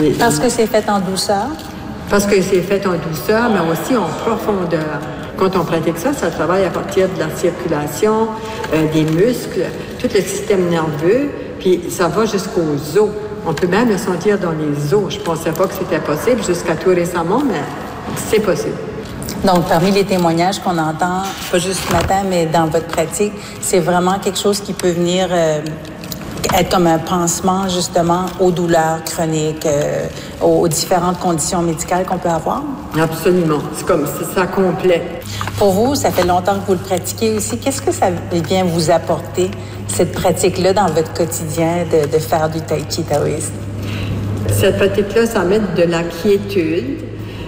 Parce que c'est fait en douceur? Parce que c'est fait en douceur, mais aussi en profondeur. Quand on pratique ça, ça travaille à partir de la circulation, des muscles, tout le système nerveux, puis ça va jusqu'aux os. On peut même le sentir dans les os. Je ne pensais pas que c'était possible jusqu'à tout récemment, mais c'est possible. Donc, parmi les témoignages qu'on entend, pas juste ce matin, mais dans votre pratique, c'est vraiment quelque chose qui peut venir être comme un pansement, justement, aux douleurs chroniques, aux différentes conditions médicales qu'on peut avoir? Absolument. C'est comme ça complète. Pour vous, ça fait longtemps que vous le pratiquez aussi. Qu'est-ce que ça vient vous apporter, cette pratique-là, dans votre quotidien de faire du tai chi taoïste? Cette pratique-là, ça met de la quiétude,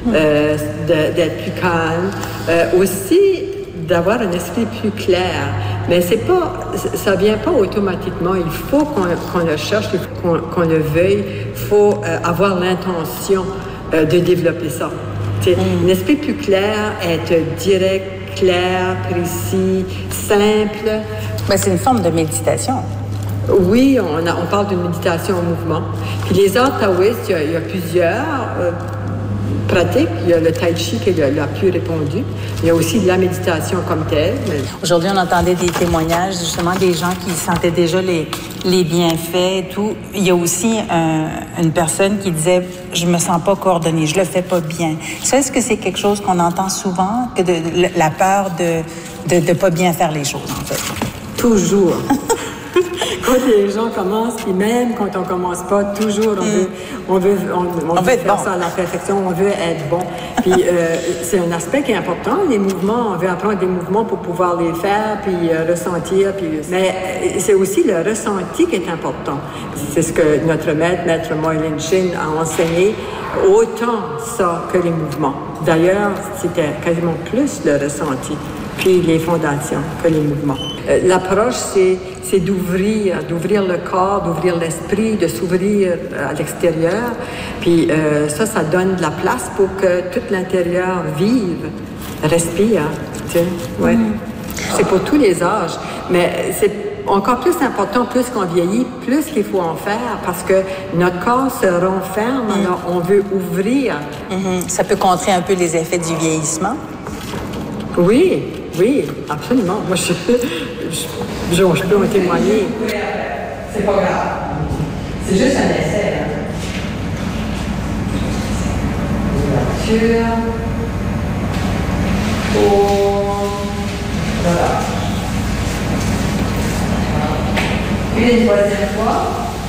d'être plus calme, aussi d'avoir un esprit plus clair. Mais ça vient pas automatiquement. Il faut qu'on le cherche, il faut qu'on le veuille. Il faut avoir l'intention de développer ça. Un esprit plus clair, être direct, clair, précis, simple. Ben, c'est une forme de méditation. Oui, on parle d'une méditation en mouvement. Puis les arts taoïstes, il y a plusieurs pratiques. Il y a le tai chi qui est la plus répandue. Il y a aussi de la méditation comme telle. Aujourd'hui, on entendait des témoignages, justement, des gens qui sentaient déjà les bienfaits et tout. Il y a aussi une personne qui disait « Je me sens pas coordonnée, je le fais pas bien ». Ça, est-ce que c'est quelque chose qu'on entend souvent, que la peur de pas bien faire les choses, en fait? Toujours. Quand les gens commencent, puis même quand on commence pas, toujours on veut faire ça à la perfection, on veut être bon. Puis c'est un aspect qui est important, les mouvements, on veut apprendre des mouvements pour pouvoir les faire, puis ressentir. Mais c'est aussi le ressenti qui est important. C'est ce que notre maître Moy-Lin Shin a enseigné, autant ça que les mouvements. D'ailleurs, c'était quasiment plus le ressenti, puis les fondations que les mouvements. L'approche, c'est d'ouvrir le corps, d'ouvrir l'esprit, de s'ouvrir à l'extérieur. Puis ça donne de la place pour que tout l'intérieur vive, respire. Tu sais, ouais. C'est pour tous les âges. Mais c'est encore plus important, plus qu'on vieillit, plus qu'il faut en faire parce que notre corps se renferme, alors on veut ouvrir. Ça peut contrer un peu les effets du vieillissement? Oui, absolument. Moi, je peux en témoigner. C'est pas grave. C'est juste un essai. Ouverture. Voilà. Une troisième fois.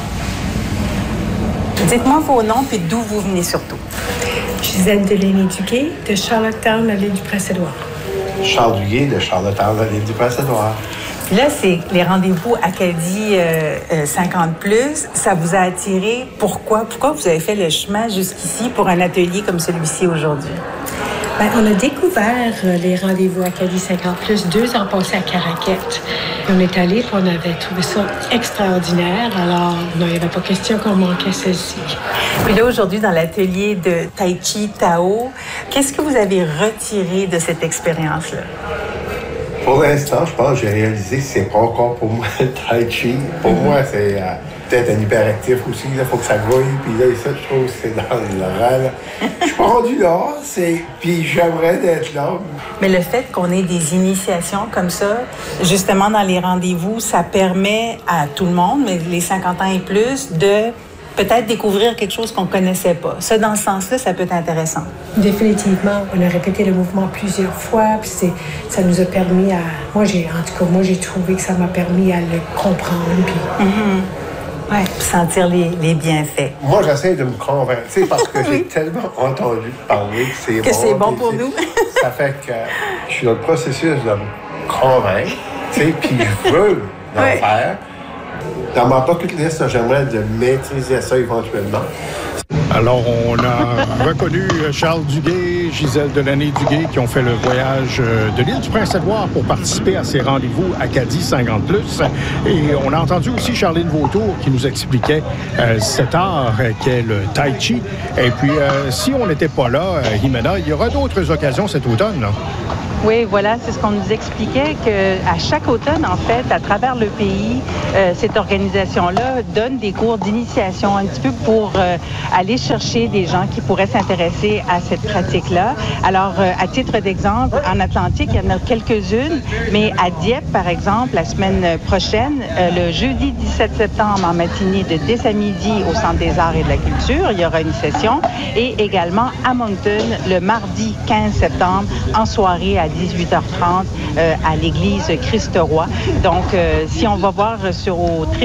Dites-moi vos noms puis d'où vous venez surtout. Gisèle Delaney-Duguay de Charlottetown, à l'île du Prince-Édouard. Charles Duguay de Charlottetown, à l'île du Prince-Édouard. Puis là, c'est les rendez-vous Acadie 50+. Ça vous a attiré. Pourquoi? Pourquoi vous avez fait le chemin jusqu'ici pour un atelier comme celui-ci aujourd'hui? Bien, on a découvert les rendez-vous Acadie 50+, 2 ans passés à Caraquette. On est allé, puis on avait trouvé ça extraordinaire. Alors, non, il n'y avait pas question qu'on manquait celle-ci. Puis là, aujourd'hui, dans l'atelier de Tai Chi Tao, qu'est-ce que vous avez retiré de cette expérience-là? Pour l'instant, je pense que j'ai réalisé que c'est pas encore pour moi le Tai Chi. Pour moi, c'est peut-être un hyperactif aussi. Il faut que ça grouille. Puis là, ça, je trouve que c'est dans le rang. Je suis pas rendu là. Puis j'aimerais d'être là. Mais le fait qu'on ait des initiations comme ça, justement dans les rendez-vous, ça permet à tout le monde, mais les 50 ans et plus, de peut-être découvrir quelque chose qu'on ne connaissait pas. Ça, dans ce sens-là, ça peut être intéressant. Définitivement. On a répété le mouvement plusieurs fois, puis ça nous a permis à... Moi, j'ai trouvé que ça m'a permis à le comprendre, puis... Oui, sentir les bienfaits. Moi, j'essaie de me convaincre, parce que j'ai tellement entendu parler que c'est bon pour nous. Ça fait que je suis dans le processus de me convaincre, puis je veux l'en faire. Dans ma bucket list, j'aimerais de maîtriser ça éventuellement. Alors, on a reconnu Charles Duguay, Gisèle Delaney-Duguay qui ont fait le voyage de l'île du Prince-Édouard pour participer à ces rendez-vous Acadie 50+. Et on a entendu aussi Charline Vautour qui nous expliquait cet art qu'est le Tai Chi. Et puis, si on n'était pas là, Jimena, il y aura d'autres occasions cet automne, là. Oui, voilà, c'est ce qu'on nous expliquait, qu'à chaque automne, en fait, à travers le pays, cette organisation-là donne des cours d'initiation un petit peu pour aller chercher des gens qui pourraient s'intéresser à cette pratique-là. Alors, à titre d'exemple, en Atlantique, il y en a quelques-unes, mais à Dieppe, par exemple, la semaine prochaine, le jeudi 17 septembre, en matinée de 10 à midi au Centre des arts et de la culture, il y aura une session, et également à Moncton, le mardi 15 septembre, en soirée à 18h30 à l'église Christ-Roi. Donc, si on va voir sur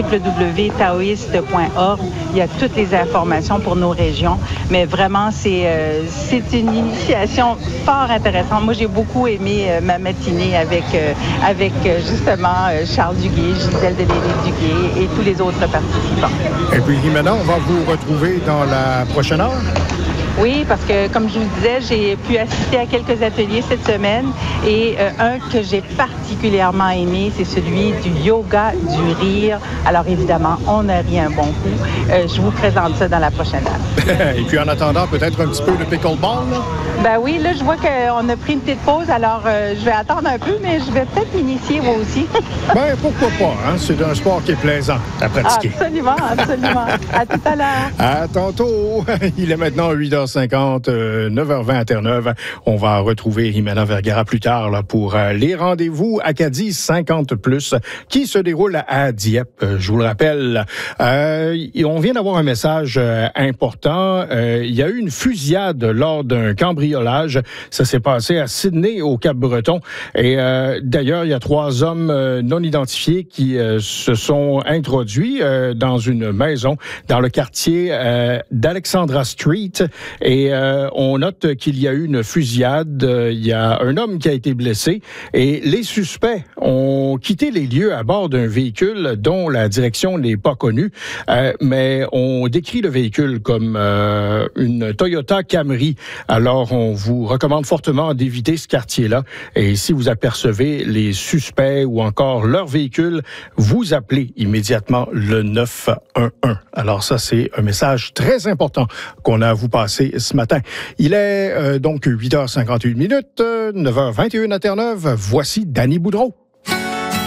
www.taoiste.org, il y a toutes les informations pour nos régions. Mais vraiment, c'est une initiation fort intéressante. Moi, j'ai beaucoup aimé ma matinée avec justement Charles Duguay, Gisèle de Laine-Duguay et tous les autres participants. Et puis, Jimena, on va vous retrouver dans la prochaine heure? Oui, parce que, comme je vous disais, j'ai pu assister à quelques ateliers cette semaine et un que j'ai particulièrement aimé, c'est celui du yoga du rire. Alors, évidemment, on a ri un bon coup. Je vous présente ça dans la prochaine heure. Et puis, en attendant, peut-être un petit peu de pickleball, là? Ben oui, là, je vois qu'on a pris une petite pause, alors je vais attendre un peu, mais je vais peut-être m'initier, moi aussi. Ben, pourquoi pas, hein? C'est un sport qui est plaisant à pratiquer. Absolument, absolument. À tout à l'heure. À tantôt. Il est maintenant 8h50, 9h20 à Terre-Neuve. On va retrouver Jimena Vergara plus tard là, pour les rendez-vous Acadie 50+, qui se déroulent à Dieppe. Je vous le rappelle. On vient d'avoir un message important. Il y a eu une fusillade lors d'un cambriolage. Ça s'est passé à Sydney, au Cap-Breton. Et d'ailleurs, il y a 3 hommes non identifiés qui se sont introduits dans une maison dans le quartier d'Alexandra Street. Et on note qu'il y a eu une fusillade. Il y a un homme qui a été blessé. Et les suspects ont quitté les lieux à bord d'un véhicule dont la direction n'est pas connue. Mais on décrit le véhicule comme une Toyota Camry. Alors, on vous recommande fortement d'éviter ce quartier-là. Et si vous apercevez les suspects ou encore leur véhicule, vous appelez immédiatement le 911. Alors ça, c'est un message très important qu'on a à vous passer ce matin. Il est donc 8h51, 9h21 à Terre-Neuve. Voici Danny Boudreau.